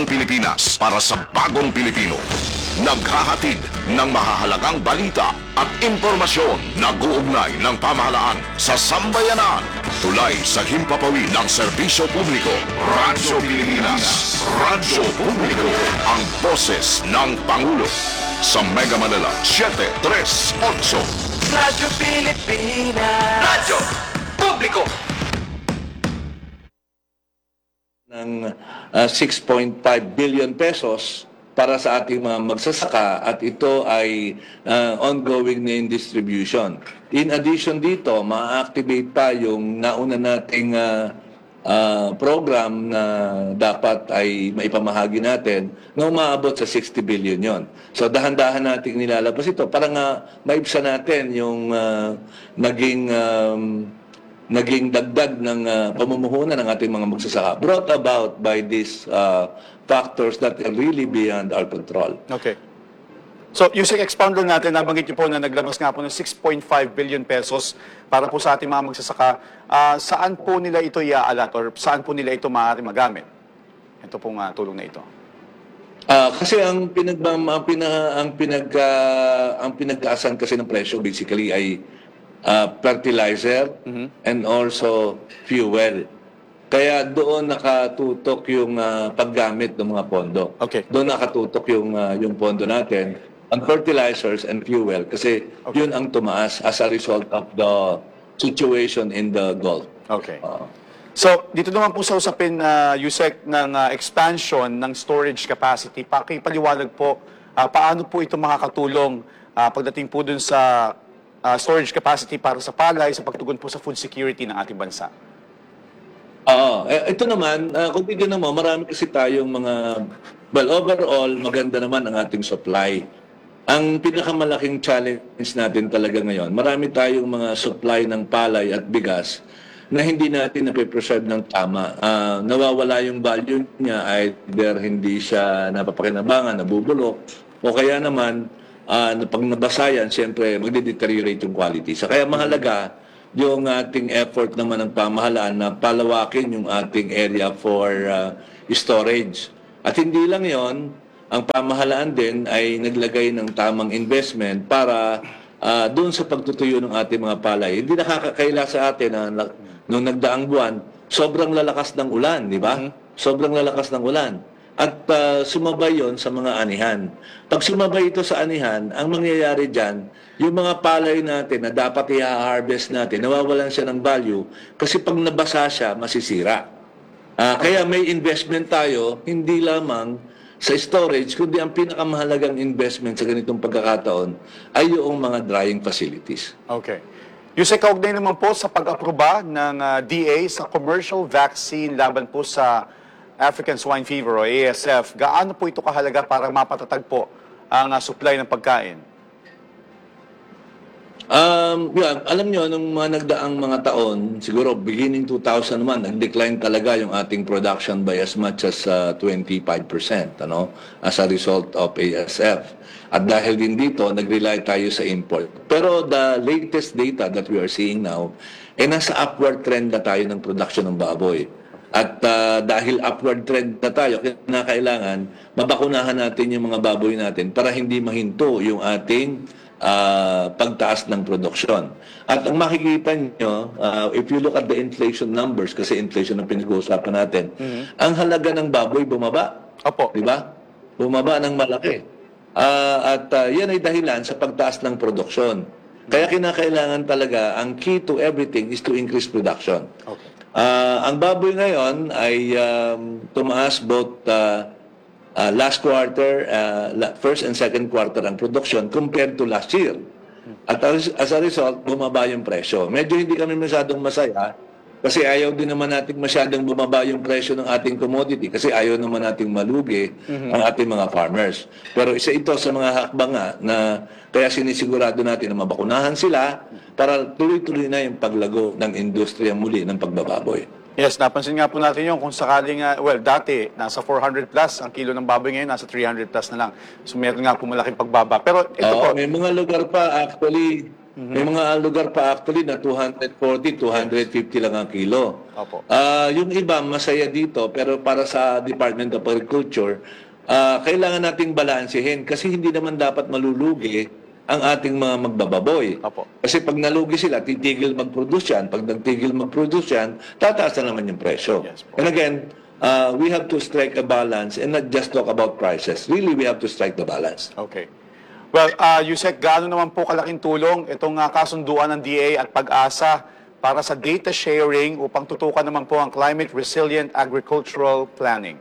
Pilipinas para sa bagong Pilipino. Naghahatid ng mahahalagang balita at impormasyon na guugnay ng pamahalaan sa sambayanan. Tulay sa himpapawid ng serbisyo publiko. Radyo Pilipinas. Radyo Publiko. Ang boses ng Pangulo. Sa Mega Manila, 738. Radyo Pilipinas. Radyo Publiko. Ng 6.5 billion pesos para sa ating mga magsasaka at ito ay ongoing na in distribution. In addition dito, ma-activate pa yung nauna nating program na dapat ay maipamahagi natin na umaabot sa 60 billion yon. So dahan-dahan nating nilalabas ito para nga maibsa natin yung naging dagdag ng pamumuhunan ng ating mga magsasaka brought about by these factors that are really beyond our control. Okay. So, using expound lang natin, nabanggit niyo po na naglabas nga po ng 6.5 billion pesos para po sa ating mga magsasaka. Saan po nila ito i-aalat or saan po nila ito maaari magamit? Ito pong tulong na ito. Kasi ang pinagkaasan kasi ng presyo basically ay fertilizer and also fuel. Kaya doon nakatutok yung paggamit ng mga pondo. Okay. Doon nakatutok yung pondo natin on fertilizers and fuel kasi yun ang tumaas as a result of the situation in the Gulf. Okay. So, dito naman po sa usapin, Yusek, ng expansion ng storage capacity, pakipaliwanag po, paano po ito makakatulong pagdating po dun sa storage capacity para sa palay, sa pagtugon po sa food security ng ating bansa? Ito naman, kung tignan mo, marami kasi tayong mga, well, overall, maganda naman ang ating supply. Ang pinakamalaking challenge natin talaga ngayon, marami tayong mga supply ng palay at bigas na hindi natin napipreserve ng tama. Nawawala yung value niya, either hindi siya napapakinabangan, nabubulok, o kaya naman, pag nabasa yan, siyempre magde-deteriorate yung quality. So kaya mahalaga yung ating effort naman ng pamahalaan na palawakin yung ating area for storage. At hindi lang yon, ang pamahalaan din ay naglagay ng tamang investment para doon sa pagtutuyo ng ating mga palay. Hindi nakakakaila sa atin na nung nagdaang buwan, sobrang lalakas ng ulan, di ba? Sobrang lalakas ng ulan. At sumabay yon sa mga anihan. Pag sumabay ito sa anihan, ang mangyayari dyan, yung mga palay natin na dapat i-harvest natin, nawawalan siya ng value kasi pag nabasa siya, masisira. Kaya may investment tayo, hindi lamang sa storage, kundi ang pinakamahalagang investment sa ganitong pagkakataon ay yung mga drying facilities. Okay. Yusek, kaugnay naman po sa pag-aproba ng DA sa commercial vaccine laban po sa African Swine Fever o ASF, gaano po ito kahalaga para mapatatag po ang supply ng pagkain? Alam nyo, nung mga nagdaang mga taon, siguro beginning 2000 naman, nag-decline talaga yung ating production by as much as 25%, as a result of ASF. At dahil din dito, nag-rely tayo sa import. Pero the latest data that we are seeing now, nasa upward trend na tayo ng production ng baboy. At dahil upward trend na tayo, kinakailangan mabakunahan natin yung mga baboy natin para hindi mahinto yung ating pagtaas ng produksyon. At ang makikita nyo, if you look at the inflation numbers, kasi inflation ang pinag-uusapan natin, ang halaga ng baboy bumaba. Opo. Diba? Bumaba ng malaki. At yan ay dahilan sa pagtaas ng produksyon. Kaya kinakailangan talaga, ang key to everything is to increase production. Okay. Ang baboy ngayon ay tumaas both last quarter, first and second quarter ang production compared to last year. At as a result, bumaba yung presyo. Medyo hindi kami masyadong masaya kasi ayaw din naman natin masyadong bumaba yung presyo ng ating commodity kasi ayaw naman nating malugi ang ating mga farmers. Pero isa ito sa mga hakbang na kaya sinisigurado natin na mabakunahan sila para tuloy-tuloy na yung paglago ng industriya muli ng pagbababoy. Yes, napansin nga po natin yung kung sakaling, dati, nasa 400 plus ang kilo ng baboy ngayon, nasa 300 plus na lang. So, meron nga po malaking pagbaba. Pero ito po. May mga lugar pa, actually, May mga lugar pa actually na 240, 250 lang ang kilo. Opo. Yung iba, masaya dito, pero para sa Department of Agriculture, kailangan nating balansehin kasi hindi naman dapat malulugi ang ating mga magbababoy. Opo. Kasi pag nalugi sila, titigil mag-produce yan. Pag nagtigil mag-produce yan, tataas na naman yung presyo. Yes po. And again, we have to strike a balance and not just talk about prices. Really, we have to strike the balance. Okay. Well, Yusek, gaano naman po kalaking tulong itong kasunduan ng DA at Pag-asa para sa data sharing upang tutukan naman po ang climate resilient agricultural planning?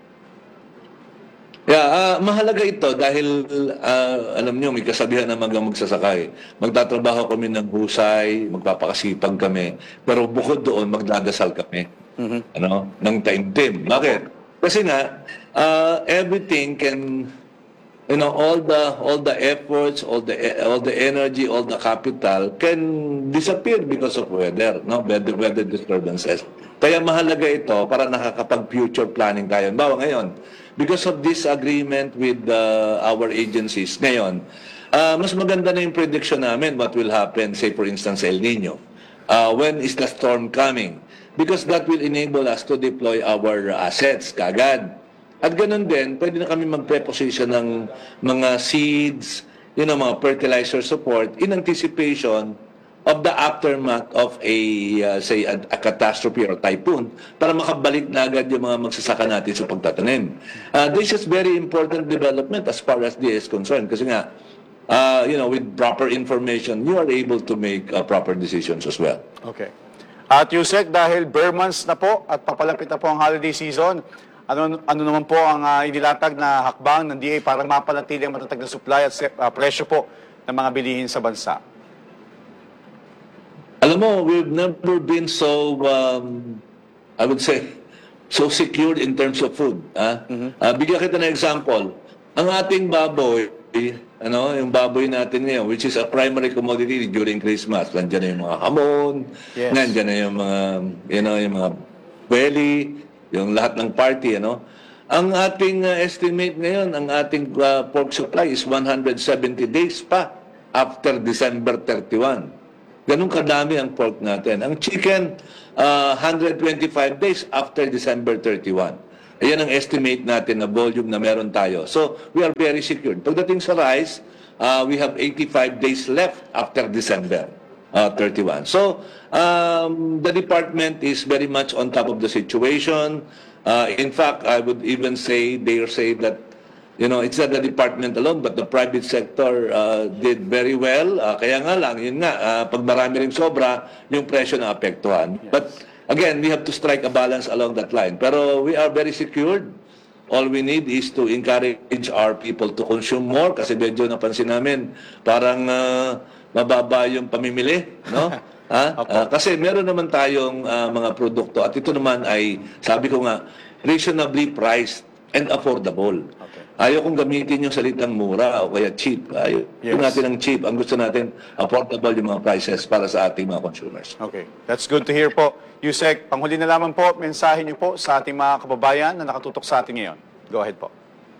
Yeah, mahalaga ito dahil alam niyo may kasabihan ng mga magsasakay. Magtatrabaho kami ng husay, magpapakasipag kami, pero bukod doon magdadasal kami. Ano, ng taimtim. Bakit? Kasi nga everything can all the efforts, all the energy, all the capital can disappear because of weather, no? Weather disturbances. Kaya mahalaga ito para nakakapag-future planning tayo. Bawa ngayon, because of this agreement with our agencies ngayon, mas maganda na yung prediction namin what will happen, say for instance, El Nino. When is the storm coming? Because that will enable us to deploy our assets kagad. At ganun din, pwede na kami mag-preposition ng mga seeds, mga fertilizer support in anticipation of the aftermath of say, a catastrophe or typhoon para makabalik na agad yung mga magsasaka natin sa pagtatanim. This is very important development as far as this is concerned kasi nga, with proper information, you are able to make proper decisions as well. Okay. At Yusek, dahil bare months na po at papalapit na po ang holiday season, ano naman po ang inilatag na hakbang ng DA para mapanatili ang matatag na supply at presyo po ng mga bilihin sa bansa? Alam mo, we've never been so, I would say, so secured in terms of food. Bigyan kita ng example. Ang ating baboy, yung baboy natin ngayon, which is a primary commodity during Christmas. Nandiyan na yung mga hamon, Yes. nandiyan na yung mga, yung mga belly, yung lahat ng party, Ang ating estimate ngayon, ang ating pork supply is 170 days pa after December 31. Ganun kadami ang pork natin. Ang chicken, 125 days after December 31. Ayan ang estimate natin na volume na meron tayo. So, we are very secured. Pagdating sa rice, we have 85 days left after December 31. So, the department is very much on top of the situation. In fact, I would even say, dare say that, it's not the department alone, but the private sector did very well. Kaya nga lang, yun nga, pag marami rin sobra, yung presyo na apektuhan. Yes. But again, we have to strike a balance along that line. Pero we are very secured. All we need is to encourage our people to consume more kasi medyo napansin namin parang mababa yung pamimili, no? Kasi meron naman tayong mga produkto at ito naman ay, sabi ko nga, reasonably priced and affordable. Okay. Ayaw kong gamitin yung salitang mura o kaya cheap. Ayaw Yes. natin ang cheap. Ang gusto natin, affordable yung mga prices para sa ating mga consumers. Okay. That's good to hear po. Yusek, panghuli na lamang po, mensahe niyo po sa ating mga kababayan na nakatutok sa atin ngayon. Go ahead po.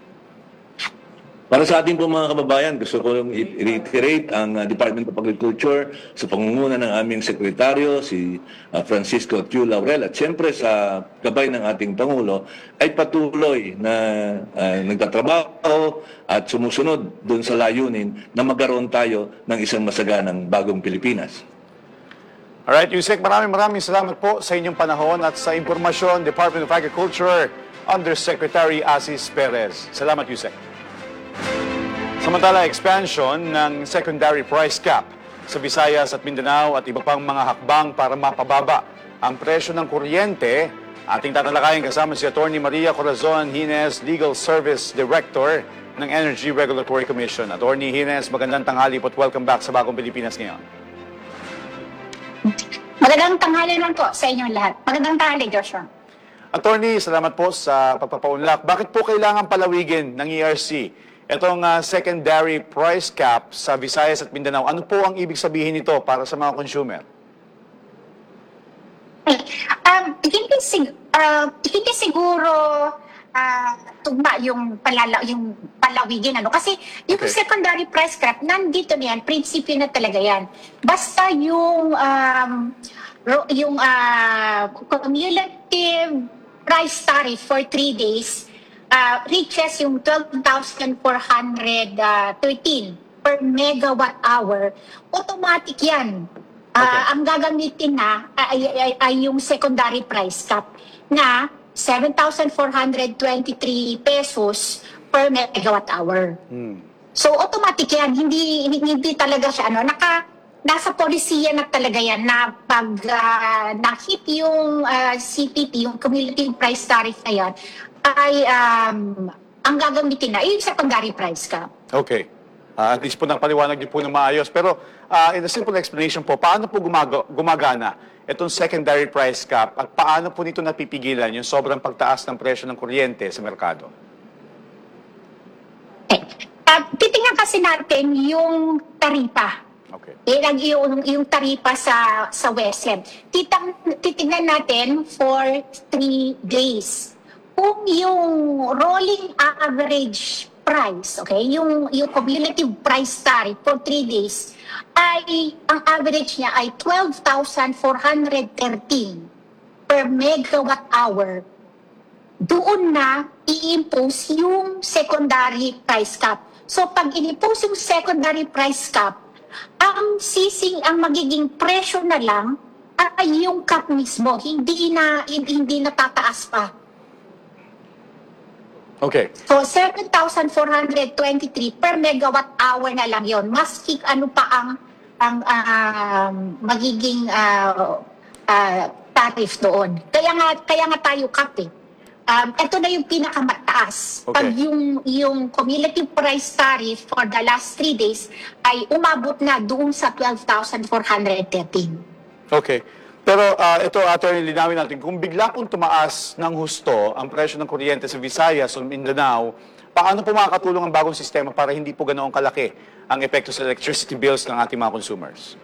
Para sa ating po mga kababayan, gusto ko yung i-reiterate ang Department of Agriculture sa pangunguna ng aming sekretaryo, si Francisco Tiu Laurel, at siyempre sa gabay ng ating Pangulo, ay patuloy na nagtatrabaho at sumusunod doon sa layunin na magkaroon tayo ng isang masaganang bagong Pilipinas. Alright, Yusek, maraming salamat po sa inyong panahon at sa impormasyon, Department of Agriculture, Undersecretary Asis Perez. Salamat, Yusek. Samantala, expansion ng secondary price cap sa Visayas at Mindanao at iba pang mga hakbang para mapababa ang presyo ng kuryente. Ating tatalakayin kasama si Atty. Maria Corazon Hines, Legal Service Director ng Energy Regulatory Commission. Atty. Hines, magandang tanghali po at welcome back sa Bagong Pilipinas ngayon. Magandang tanghali lang po sa inyong lahat. Magandang tanghali, Joshua. Attorney, salamat po sa pagpapaunlak. Bakit po kailangan palawigin ng ERC itong secondary price cap sa Visayas at Mindanao? Ano po ang ibig sabihin nito para sa mga consumer? Hindi siguro tugma yung palawigin ano kasi yung Okay. secondary price cap nandito na yan, prinsipyo na talaga yan. Basta yung cumulative price tariff for 3 days reaches yung 12,413 per megawatt hour, automatic yan. Ang gagamitin na ay yung secondary price cap na 7,423 pesos per megawatt hour. So automatic yan, hindi talaga siya nasa polisiya na talaga yan na pag na-hit yung CPT, yung cumulative price tariff na yan, ay ang gagamitin na yung secondary price cap. Okay. At least po paliwanag niyo po ng maayos. Pero in a simple explanation po, paano po gumagana itong secondary price cap at paano po nito napipigilan yung sobrang pagtaas ng presyo ng kuryente sa merkado? Titingnan kasi natin yung taripa. Okay. Yung taripa sa WESM. Titingnan natin for 3 days. Kung yung rolling average price, okay, yung cumulative price tariff for 3 days, ay ang average niya ay 12,413 per megawatt hour, doon na i-impose yung secondary price cap. So pag in-impose yung secondary price cap, ang magiging presyo na lang ay yung cap mismo, hindi na tataas pa. Okay. So 7,423 per megawatt hour na lang yon. Maski ano pa ang magiging tariff doon. Kaya nga tayo cap eh. Ito na yung pinakamataas. Okay. Pag yung cumulative price tariff for the last 3 days ay umabot na doon sa 12,413. Okay. Pero ito, Attorney, linawin natin, kung bigla pong tumaas ng husto ang presyo ng kuryente sa Visayas o Mindanao, paano po makakatulong ang bagong sistema para hindi po ganoong kalaki ang epekto sa electricity bills ng ating mga consumers?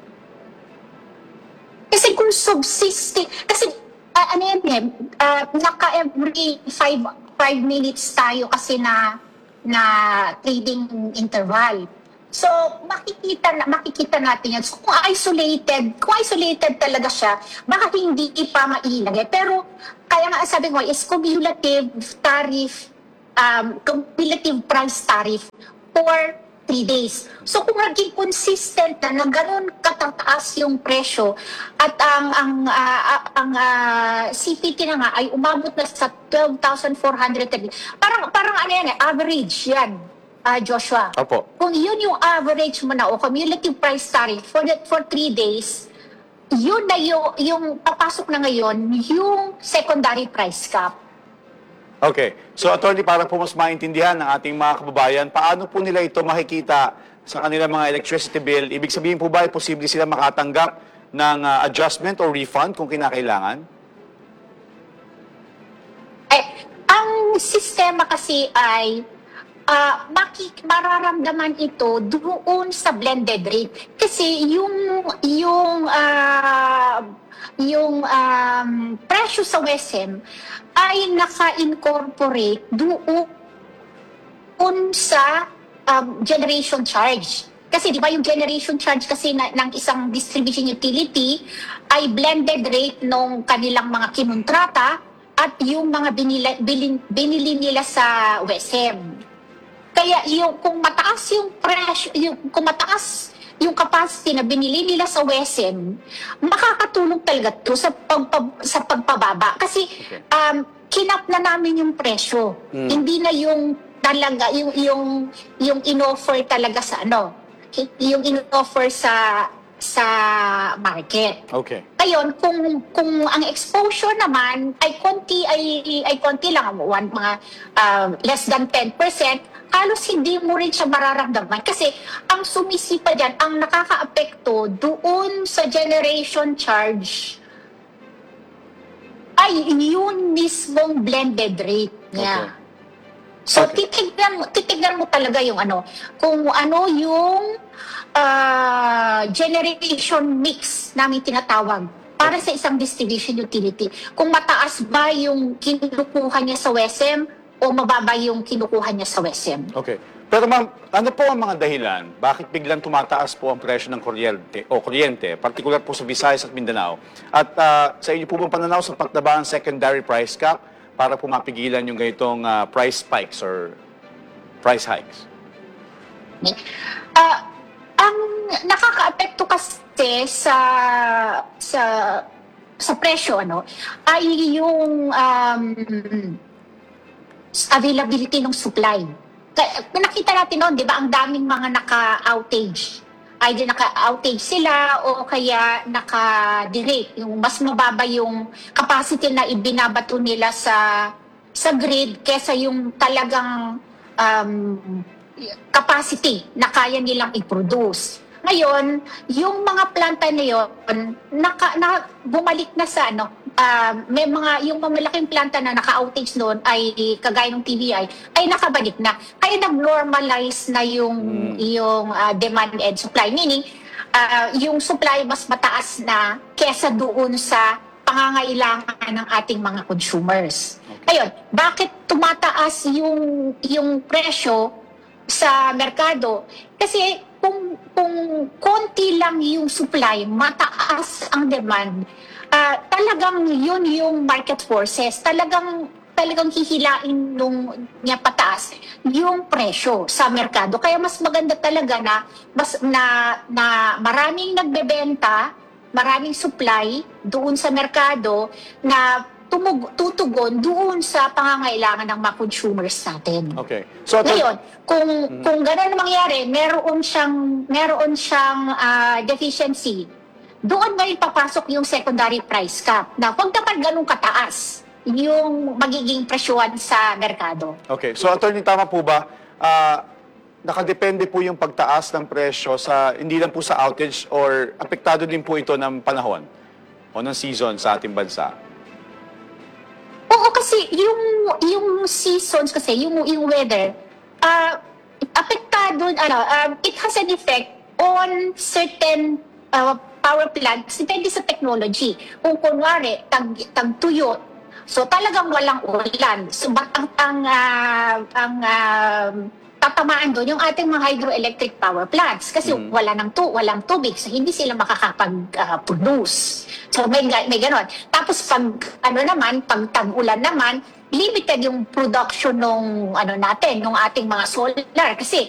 Kasi kung subsisting, kasi ano yan naka every 5 minutes tayo kasi na trading interval. So makikita natin yan. So kung isolated talaga siya, baka hindi pa mailagay. Pero kaya nga sabi ko is cumulative tariff, cumulative price tariff for 3 days. So kung naging consistent na ganun katataas yung presyo at ang CPT na nga ay umabot na sa 12,430. Parang ano yan average yan, Joshua. Opo. Kung yun yung average mo na o cumulative price tariff for 3 days, yun na yung papasok na ngayon yung secondary price cap. Okay. So, Attorney, para po mas maintindihan ng ating mga kababayan, paano po nila ito makikita sa kanilang mga electricity bill? Ibig sabihin po ba ay posible sila makatanggap ng adjustment or refund kung kinakailangan? Ang sistema kasi ay mararamdaman ito doon sa blended rate. Kasi yung presyo sa WESM ay naka-incorporate doon sa generation charge. Kasi di ba yung generation charge kasi ng isang distribution utility ay blended rate ng kanilang mga kinontrata at yung mga binili nila sa WESM. Kaya kung mataas yung presyo, kung mataas yung capacity na binili nila sa WESM, makakatulong talaga to sa pagpababa. Kasi kinap na namin yung presyo. Hindi na yung talaga yung in-offer talaga sa yung in-offer sa market. Okay. Ngayon, kung ang exposure naman ay konti lang, mga less than 10%, halos hindi mo rin siya mararamdaman kasi ang sumisipa dyan, ang nakaka-apekto doon sa generation charge ay yun mismong blended rate niya. Okay. So, Okay. titignan mo talaga yung kung ano yung generation mix namin tinatawag para sa isang distribution utility. Kung mataas ba yung kinukuha niya sa WESM o mababa yung kinukuha niya sa WESM. Okay. Pero ma'am, ano po ang mga dahilan? Bakit biglang tumataas po ang presyo ng kuryente, partikular po sa Visayas at Mindanao? At sa inyo po bang pananaw sa pagtaba ang secondary price cap para po mapigilan yung ganitong price spikes or price hikes? Ang nakakaapekto kasi sa presyo ay yung availability ng supply. Nakita natin noon, 'di ba, ang daming mga naka-outage. Either naka-outage sila o kaya naka-derate. Yung mas mababa yung capacity na ibinabato nila sa grid kesa yung talagang capacity na kaya nilang i-produce. Ngayon, yung mga planta na yun, bumalik na sa may yung malaking planta na naka-outage noon ay kagaya ng TVI ay nakabalik na. Kaya nag-normalize na yung demand and supply. Meaning, yung supply mas mataas na kesa doon sa pangangailangan ng ating mga consumers. Ngayon, bakit tumataas yung presyo sa merkado? Kasi kung konti lang yung supply, mataas ang demand, talagang yun yung market forces, talagang hihilain nung niya pataas yung presyo sa merkado. Kaya mas maganda talaga na maraming nagbebenta, maraming supply doon sa merkado na tutugon doon sa pangangailangan ng mga consumers natin. Okay. So, ngayon, kung gano'n mangyari, meron siyang deficiency, doon ngayon papasok yung secondary price cap na huwag naman ganun kataas yung magiging presyuan sa merkado. okay. So, Attorney, tama po ba? Nakadepende po yung pagtaas ng presyo hindi lang po sa outage or apektado din po ito ng panahon o ng season sa ating bansa? Oo, kasi yung seasons kasi, yung weather, apektado, it has an effect on certain power plants, depende sa technology. Kung kunwari, tagtuyo, so talagang walang ulan. So, tatamaan doon yung ating mga hydroelectric power plants kasi walang tubig, so hindi sila makakapag-produce. So may ganon. Tapos pag tag-ulan naman, limited yung production nung ating mga solar kasi